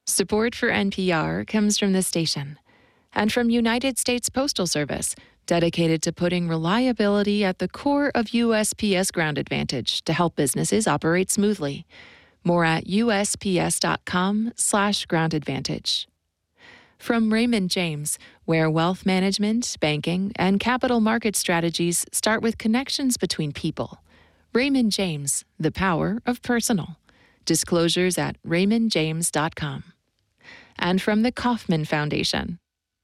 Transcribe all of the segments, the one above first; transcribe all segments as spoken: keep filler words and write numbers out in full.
Support for N P R comes from this station and from United States Postal Service, dedicated to putting reliability at the core of U S P S Ground Advantage to help businesses operate smoothly. More at U S P S dot com slash ground advantage. From Raymond James, where wealth management, banking, and capital market strategies start with connections between people. Raymond James, the power of personal. Disclosures at raymond james dot com. And from the Kauffman Foundation.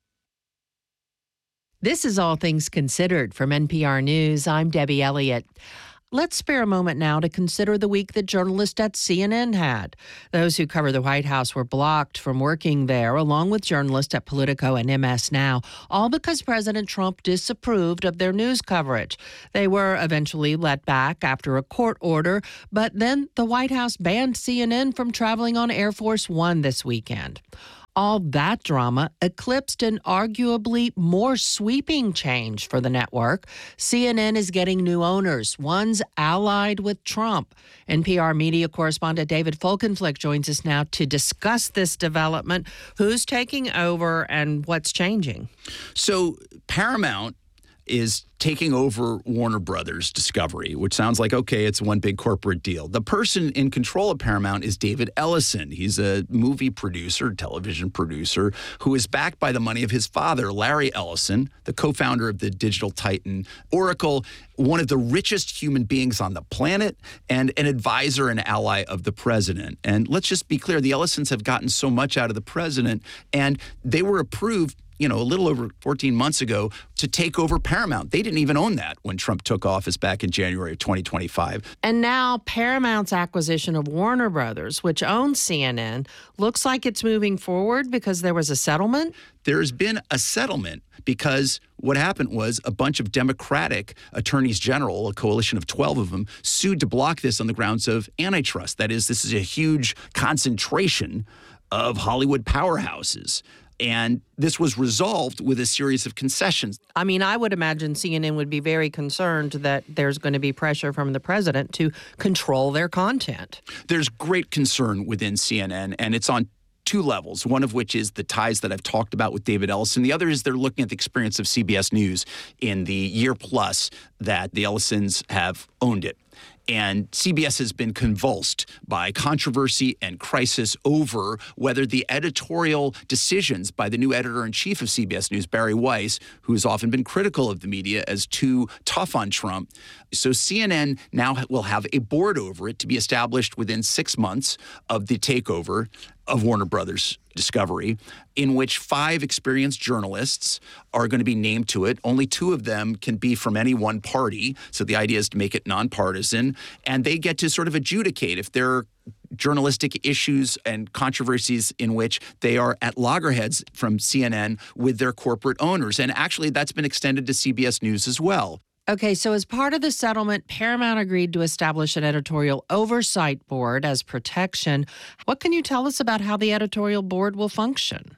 This is All Things Considered from N P R News. I'm Debbie Elliott. Let's spare a moment now to consider the week that journalists at C N N had. Those who cover the White House were blocked from working there, along with journalists at Politico and M S Now, all because President Trump disapproved of their news coverage. They were eventually let back after a court order, but then the White House banned C N N from traveling on Air Force One this weekend. All that drama eclipsed an arguably more sweeping change for the network. C N N is getting new owners, ones allied with Trump. N P R media correspondent David Folkenflik joins us now to discuss this development. Who's taking over and what's changing? So Paramount is taking over Warner Brothers Discovery, which sounds like, okay, it's one big corporate deal. The person in control of Paramount is David Ellison. He's a movie producer, television producer, who is backed by the money of his father, Larry Ellison, the co-founder of the digital titan Oracle, one of the richest human beings on the planet, and an advisor and ally of the president. And let's just be clear, the Ellisons have gotten so much out of the president, and they were approved you know, a little over fourteen months ago to take over Paramount. They didn't even own that when Trump took office back in January of twenty twenty-five. And now Paramount's acquisition of Warner Brothers, which owns C N N, looks like it's moving forward because there was a settlement? There's been a settlement because what happened was a bunch of Democratic attorneys general, a coalition of twelve of them, sued to block this on the grounds of antitrust. That is, this is a huge concentration of Hollywood powerhouses. And this was resolved with a series of concessions. I mean, I would imagine C N N would be very concerned that there's going to be pressure from the president to control their content. There's great concern within C N N, and it's on two levels, one of which is the ties that I've talked about with David Ellison. The other is they're looking at the experience of C B S News in the year plus that the Ellisons have owned it. And C B S has been convulsed by controversy and crisis over whether the editorial decisions by the new editor-in-chief of C B S News, Barry Weiss, who has often been critical of the media as too tough on Trump. So C N N now will have a board over it to be established within six months of the takeover of Warner Brothers Discovery, in which five experienced journalists are going to be named to it. Only two of them can be from any one party. So the idea is to make it nonpartisan. And they get to sort of adjudicate if there are journalistic issues and controversies in which they are at loggerheads from C N N with their corporate owners. And actually, that's been extended to C B S News as well. Okay, so as part of the settlement, Paramount agreed to establish an editorial oversight board as protection. What can you tell us about how the editorial board will function?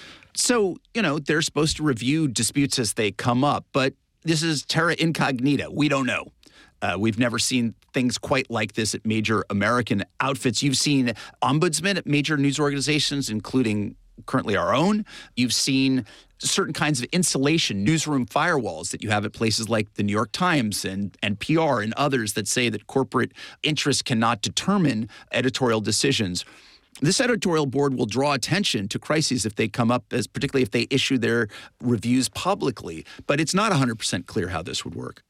So, you know, they're supposed to review disputes as they come up, but this is terra incognita. We don't know. Uh, we've never seen things quite like this at major American outfits. You've seen ombudsmen at major news organizations, including currently our own. You've seen certain kinds of insulation, newsroom firewalls that you have at places like the New York Times and N P R and others that say that corporate interests cannot determine editorial decisions. This editorial board will draw attention to crises if they come up, as particularly if they issue their reviews publicly. But it's not one hundred percent clear how this would work.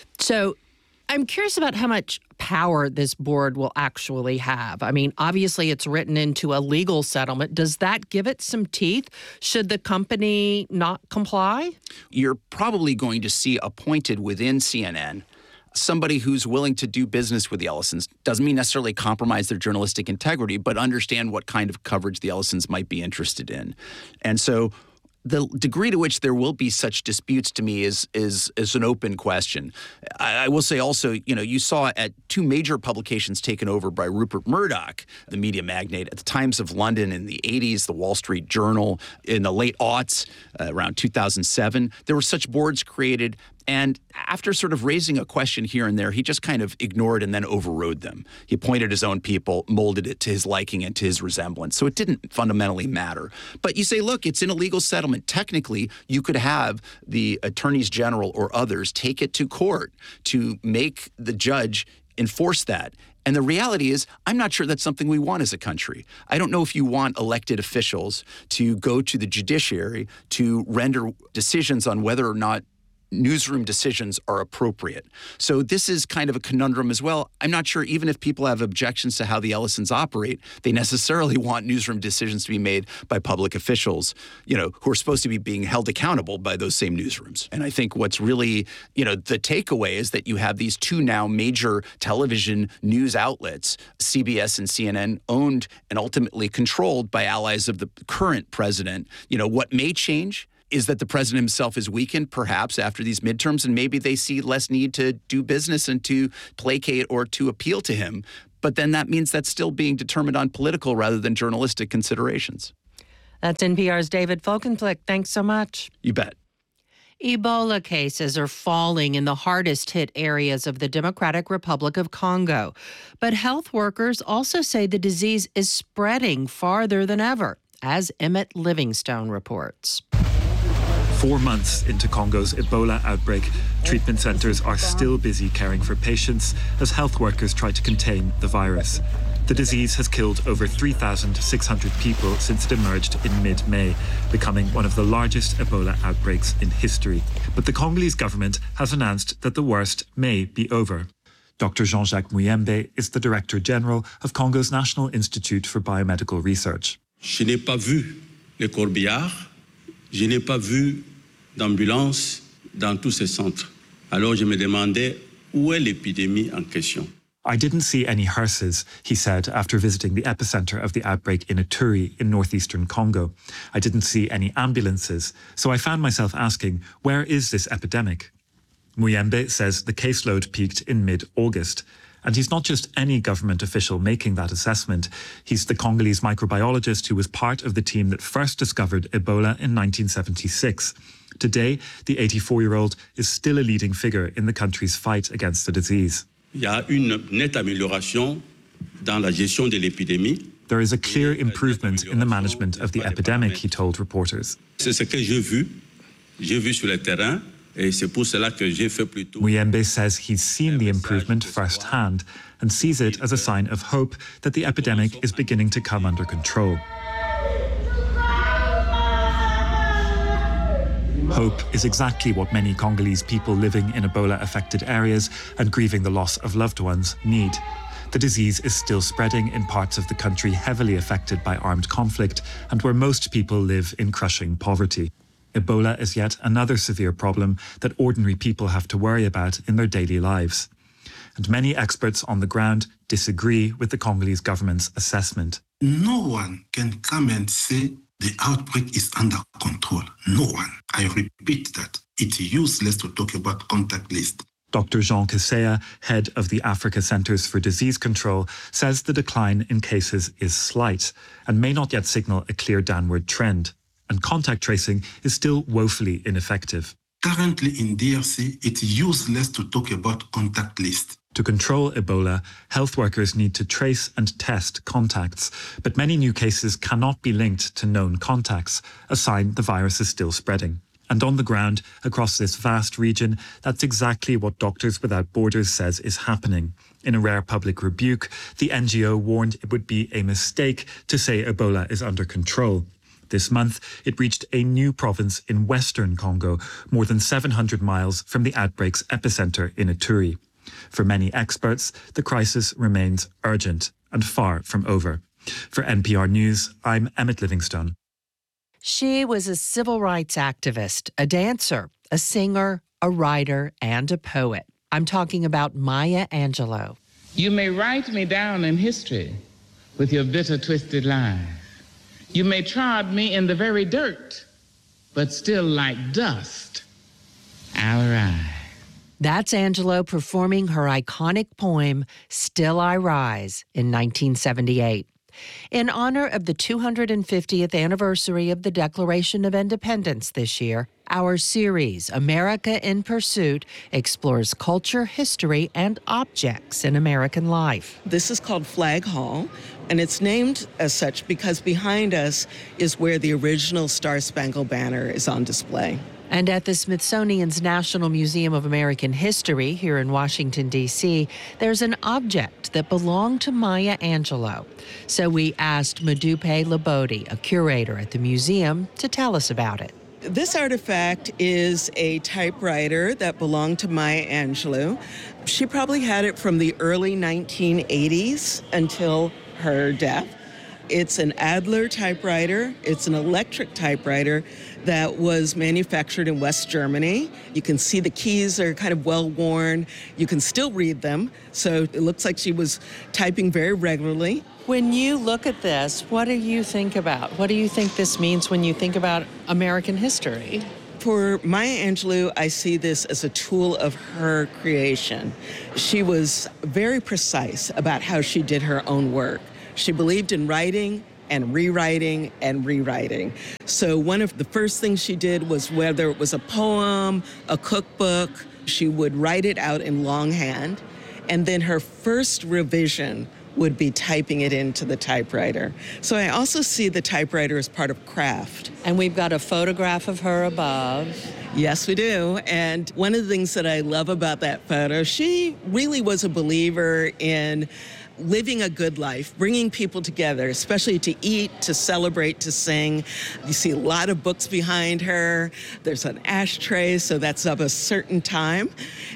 So I'm curious about how much power this board will actually have. I mean, obviously it's written into a legal settlement. Does that give it some teeth? Should the company not comply? You're probably going to see appointed within C N N somebody who's willing to do business with the Ellisons. Doesn't mean necessarily compromise their journalistic integrity, but understand what kind of coverage the Ellisons might be interested in. And so the degree to which there will be such disputes, to me, is is is an open question. I, I will say also, you know, you saw at two major publications taken over by Rupert Murdoch, the media magnate, at the Times of London in the eighties, the Wall Street Journal in the late aughts, uh, around two thousand seven. There were such boards created And after sort of raising a question here and there, he just kind of ignored and then overrode them. He appointed his own people, molded it to his liking and to his resemblance. So it didn't fundamentally matter. But you say, look, it's an illegal settlement. Technically, you could have the attorneys general or others take it to court to make the judge enforce that. And the reality is, I'm not sure that's something we want as a country. I don't know if you want elected officials to go to the judiciary to render decisions on whether or not newsroom decisions are appropriate. So this is kind of a conundrum as well. I'm not sure even if people have objections to how the Ellisons operate, they necessarily want newsroom decisions to be made by public officials, you know, who are supposed to be being held accountable by those same newsrooms. And I think what's really, you know, the takeaway is that you have these two now major television news outlets, C B S and C N N, owned and ultimately controlled by allies of the current president. You know, what may change is that the president himself is weakened, perhaps, after these midterms, and maybe they see less need to do business and to placate or to appeal to him. But then that means that's still being determined on political rather than journalistic considerations. That's N P R's David Folkenflik. Thanks so much. You bet. Ebola cases are falling in the hardest hit areas of the Democratic Republic of Congo. But health workers also say the disease is spreading farther than ever, as Emmett Livingstone reports. Four months into Congo's Ebola outbreak, treatment centres are still busy caring for patients as health workers try to contain the virus. The disease has killed over three thousand six hundred people since it emerged in mid-May, becoming one of the largest Ebola outbreaks in history. But the Congolese government has announced that the worst may be over. Doctor Jean-Jacques Muyembe is the Director General of Congo's National Institute for Biomedical Research. Je n'ai pas vu les corbillards, je n'ai pas vu d'ambulance dans tous ces centres. Alors je me demandais où est l'épidémie en question. I didn't see any hearses, he said after visiting the epicenter of the outbreak in Ituri in northeastern Congo. I didn't see any ambulances, so I found myself asking, where is this epidemic? Muyembe says the caseload peaked in mid-August. And he's not just any government official making that assessment. He's the Congolese microbiologist who was part of the team that first discovered Ebola in nineteen seventy-six. Today, the eighty-four-year-old is still a leading figure in the country's fight against the disease. Il y a une nette amélioration dans la gestion de l'épidémie. There is a clear improvement in the management of the epidemic, he told reporters. C'est ce que j'ai vu. J'ai vu sur le terrain. Et c'est pour cela que j'ai fait plutôt. Muyembe says he's seen the improvement firsthand and sees it as a sign of hope that the epidemic is beginning to come under control. Hope is exactly what many Congolese people living in Ebola-affected areas and grieving the loss of loved ones need. The disease is still spreading in parts of the country heavily affected by armed conflict and where most people live in crushing poverty. Ebola is yet another severe problem that ordinary people have to worry about in their daily lives. And many experts on the ground disagree with the Congolese government's assessment. No one can come and say the outbreak is under control. No one. I repeat that. It's useless to talk about contact list. Doctor Jean Kaseya, head of the Africa Centres for Disease Control, says the decline in cases is slight and may not yet signal a clear downward trend. And contact tracing is still woefully ineffective. Currently in D R C, it's useless to talk about contact list. To control Ebola, health workers need to trace and test contacts, but many new cases cannot be linked to known contacts, a sign the virus is still spreading. And on the ground, across this vast region, that's exactly what Doctors Without Borders says is happening. In a rare public rebuke, the N G O warned it would be a mistake to say Ebola is under control. This month, it reached a new province in western Congo, more than seven hundred miles from the outbreak's epicenter in Ituri. For many experts, the crisis remains urgent and far from over. For N P R News, I'm Emmett Livingstone. She was a civil rights activist, a dancer, a singer, a writer, and a poet. I'm talking about Maya Angelou. You may write me down in history with your bitter, twisted lies. You may trod me in the very dirt, but still like dust, I'll rise. That's Angelou performing her iconic poem, Still I Rise, in nineteen seventy-eight. In honor of the two hundred fiftieth anniversary of the Declaration of Independence this year, Our series, America in Pursuit, explores culture, history, and objects in American life. This is called Flag Hall, and it's named as such because behind us is where the original Star-Spangled Banner is on display. And at the Smithsonian's National Museum of American History here in Washington, D C, there's an object that belonged to Maya Angelou. So we asked Modupe Labode, a curator at the museum, to tell us about it. This artifact is a typewriter that belonged to Maya Angelou. She probably had it from the early nineteen eighties until her death. It's an Adler typewriter. It's an electric typewriter that was manufactured in West Germany. You can see the keys are kind of well worn. You can still read them. So it looks like she was typing very regularly. When you look at this, what do you think about? What do you think this means when you think about American history? For Maya Angelou, I see this as a tool of her creation. She was very precise about how she did her own work. She believed in writing and rewriting and rewriting. So one of the first things she did was, whether it was a poem, a cookbook, she would write it out in longhand. And then her first revision would be typing it into the typewriter. So I also see the typewriter as part of craft. And we've got a photograph of her above. Yes, we do. And one of the things that I love about that photo, she really was a believer in living a good life, bringing people together, especially to eat, to celebrate, to sing. You see a lot of books behind her. There's an ashtray, so that's of a certain time.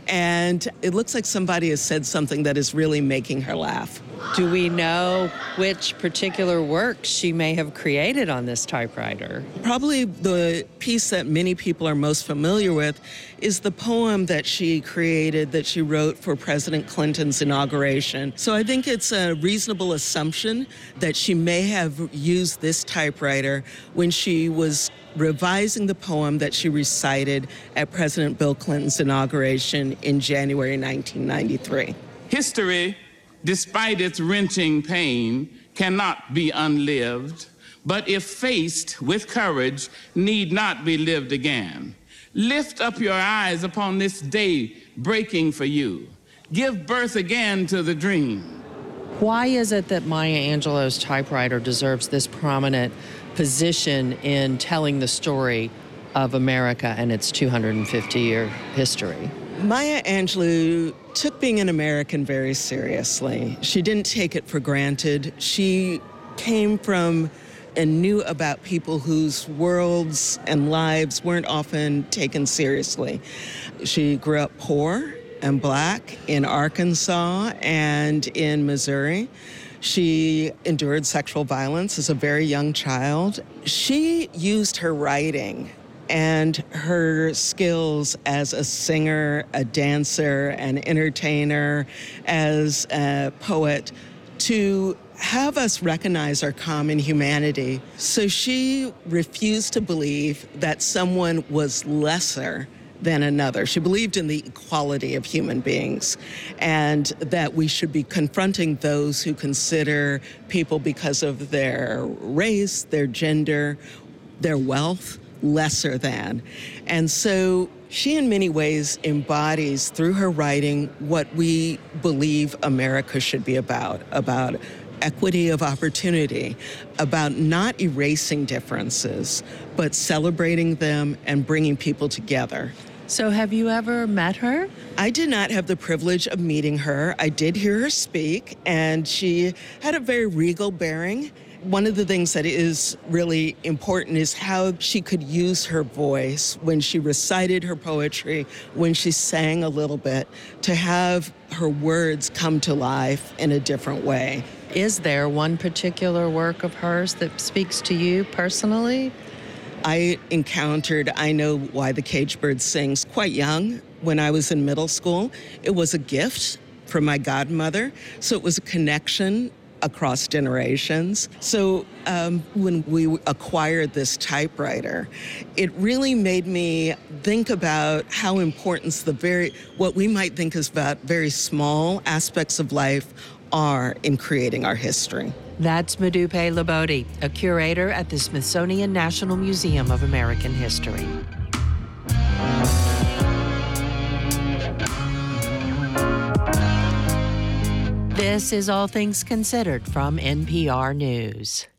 And it looks like somebody has said something that is really making her laugh. Do we know which particular works she may have created on this typewriter? Probably the piece that many people are most familiar with is the poem that she created, that she wrote for President Clinton's inauguration. So I think it's a reasonable assumption that she may have used this typewriter when she was revising the poem that she recited at President Bill Clinton's inauguration in January nineteen ninety-three. History, despite its wrenching pain, cannot be unlived, but if faced with courage, need not be lived again. Lift up your eyes upon this day breaking for you. Give birth again to the dream. Why is it that Maya Angelou's typewriter deserves this prominent position in telling the story of America and its two hundred fifty year history? Maya Angelou took being an American very seriously. She didn't take it for granted. She came from and knew about people whose worlds and lives weren't often taken seriously. She grew up poor and Black in Arkansas and in Missouri. She endured sexual violence as a very young child. She used her writing and her skills as a singer, a dancer, an entertainer, as a poet to have us recognize our common humanity. So she refused to believe that someone was lesser than another. She believed in the equality of human beings and that we should be confronting those who consider people because of their race, their gender, their wealth, lesser than. And so she in many ways embodies through her writing what we believe America should be about, about equity of opportunity, about not erasing differences, but celebrating them and bringing people together. So have you ever met her? I did not have the privilege of meeting her. I did hear her speak, and she had a very regal bearing. One of the things that is really important is how she could use her voice when she recited her poetry, when she sang a little bit, to have her words come to life in a different way. Is there one particular work of hers that speaks to you personally? I encountered I Know Why the Caged Bird Sings quite young when I was in middle school. It was a gift from my godmother, so it was a connection across generations. So um, when we acquired this typewriter, it really made me think about how important the very, what we might think is about very small aspects of life are in creating our history. That's Modupe Labode, a curator at the Smithsonian National Museum of American History. This is All Things Considered from N P R News.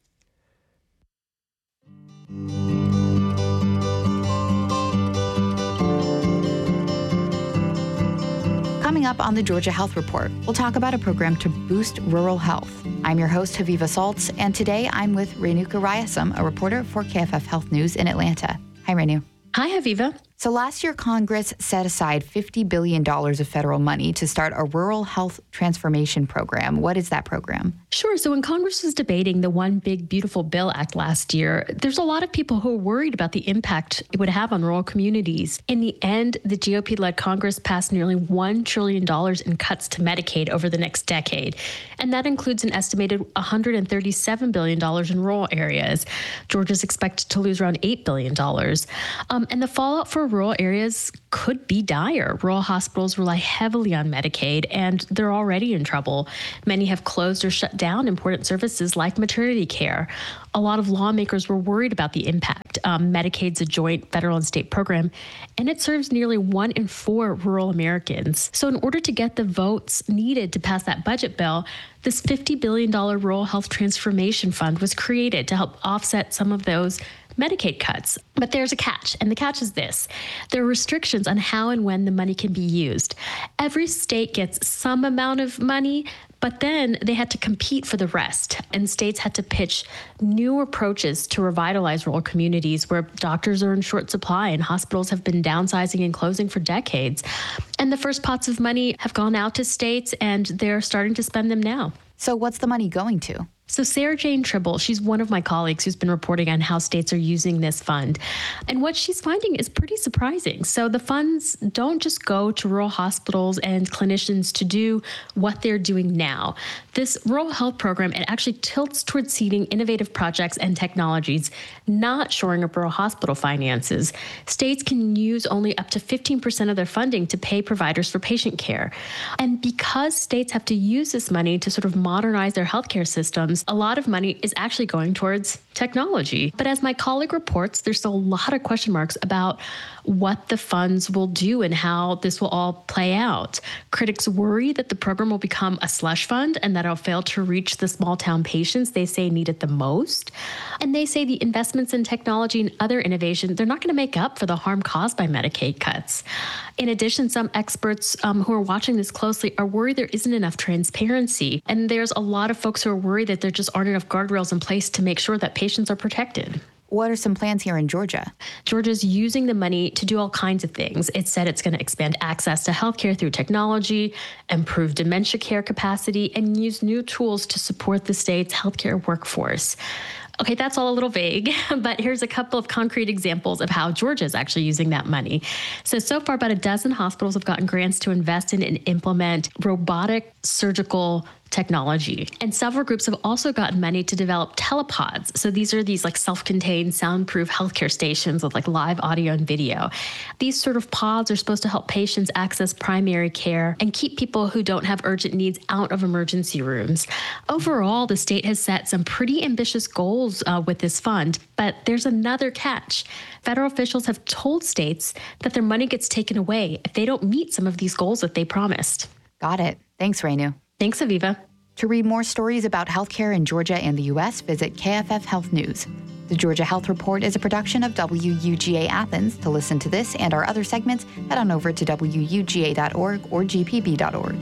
Coming up on the Georgia Health Report, we'll talk about a program to boost rural health. I'm your host, Haviva Saltz, and today I'm with Renuka Ryasam, a reporter for K F F Health News in Atlanta. Hi, Renu. Hi, Haviva. So last year, Congress set aside fifty billion dollars of federal money to start a rural health transformation program. What is that program? Sure. So when Congress was debating the One Big Beautiful Bill Act last year, there's a lot of people who are worried about the impact it would have on rural communities. In the end, the G O P-led Congress passed nearly one trillion dollars in cuts to Medicaid over the next decade. And that includes an estimated one hundred thirty-seven billion dollars in rural areas. Georgia's expected to lose around eight billion dollars. Um, and the fallout for rural areas could be dire. Rural hospitals rely heavily on Medicaid, and they're already in trouble. Many have closed or shut down important services like maternity care. A lot of lawmakers were worried about the impact. Um, Medicaid's a joint federal and state program, and it serves nearly one in four rural Americans. So in order to get the votes needed to pass that budget bill, this fifty billion dollars Rural Health Transformation Fund was created to help offset some of those Medicaid cuts. But there's a catch, and the catch is this. There are restrictions on how and when the money can be used. Every state gets some amount of money, but then they had to compete for the rest, and states had to pitch new approaches to revitalize rural communities where doctors are in short supply and hospitals have been downsizing and closing for decades. And the first pots of money have gone out to states, and they're starting to spend them now. So what's the money going to? So Sarah Jane Tribble, she's one of my colleagues who's been reporting on how states are using this fund. And what she's finding is pretty surprising. So the funds don't just go to rural hospitals and clinicians to do what they're doing now. This rural health program, it actually tilts towards seeding innovative projects and technologies, not shoring up rural hospital finances. States can use only up to fifteen percent of their funding to pay providers for patient care. And because states have to use this money to sort of modernize their healthcare systems, a lot of money is actually going towards technology. But as my colleague reports, there's still a lot of question marks about what the funds will do and how this will all play out. Critics worry that the program will become a slush fund and that it'll fail to reach the small town patients they say need it the most. And they say the investments in technology and other innovation, they're not going to make up for the harm caused by Medicaid cuts. In addition, some experts um, who are watching this closely are worried there isn't enough transparency. And there's a lot of folks who are worried that there just aren't enough guardrails in place to make sure that patients are protected. What are some plans here in Georgia? Georgia's using the money to do all kinds of things. It said it's going to expand access to healthcare through technology, improve dementia care capacity, and use new tools to support the state's healthcare workforce. Okay, that's all a little vague, but here's a couple of concrete examples of how Georgia is actually using that money. So, so far, about a dozen hospitals have gotten grants to invest in and implement robotic surgical technology. And several groups have also gotten money to develop telepods. So these are these like self-contained soundproof healthcare stations with like live audio and video. These sort of pods are supposed to help patients access primary care and keep people who don't have urgent needs out of emergency rooms. Overall, the state has set some pretty ambitious goals uh, with this fund, but there's another catch. Federal officials have told states that their money gets taken away if they don't meet some of these goals that they promised. Got it. Thanks, Renu. Thanks, Aviva. To read more stories about healthcare in Georgia and the U S, visit K F F Health News. The Georgia Health Report is a production of W U G A Athens. To listen to this and our other segments, head on over to W U G A dot org or G P B dot org.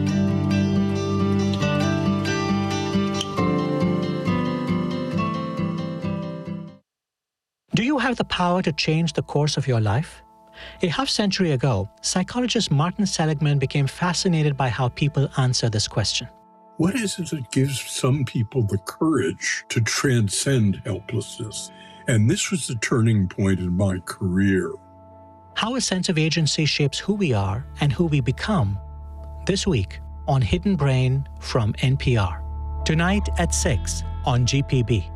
Do you have the power to change the course of your life? A half-century ago, psychologist Martin Seligman became fascinated by how people answer this question. What is it that gives some people the courage to transcend helplessness? And this was the turning point in my career. How a sense of agency shapes who we are and who we become. This week on Hidden Brain from N P R. Tonight at six on G P B.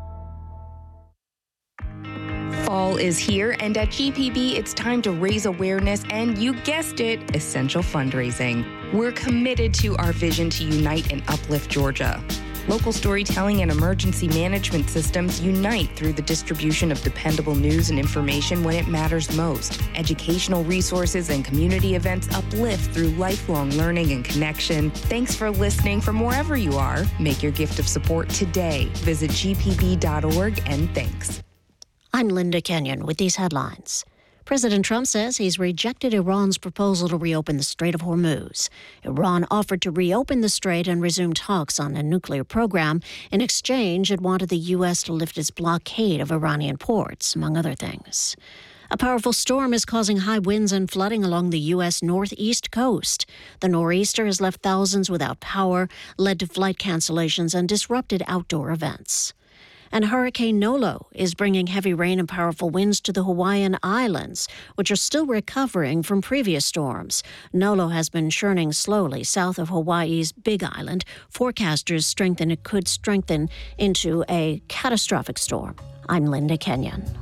Fall is here, and at G P B, it's time to raise awareness and, you guessed it, essential fundraising. We're committed to our vision to unite and uplift Georgia. Local storytelling and emergency management systems unite through the distribution of dependable news and information when it matters most. Educational resources and community events uplift through lifelong learning and connection. Thanks for listening from wherever you are. Make your gift of support today. Visit g p b dot org and thanks. I'm Linda Kenyon with these headlines. President Trump says he's rejected Iran's proposal to reopen the Strait of Hormuz. Iran offered to reopen the strait and resume talks on a nuclear program. In exchange, it wanted the U S to lift its blockade of Iranian ports, among other things. A powerful storm is causing high winds and flooding along the U S northeast coast. The nor'easter has left thousands without power, led to flight cancellations, and disrupted outdoor events. And Hurricane Nolo is bringing heavy rain and powerful winds to the Hawaiian Islands, which are still recovering from previous storms. Nolo has been churning slowly south of Hawaii's Big Island. Forecasters strengthen it could strengthen into a catastrophic storm. I'm Linda Kenyon.